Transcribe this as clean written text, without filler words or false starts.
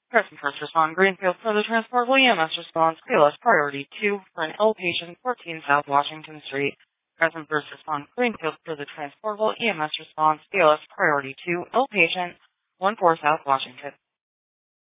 Present first respond Greenfield for the transportable EMS response. BLS priority 2 for an ill patient, 14 South Washington Street. Present first respond Greenfield for the transportable EMS response. BLS priority 2, ill patient, 14 South Washington.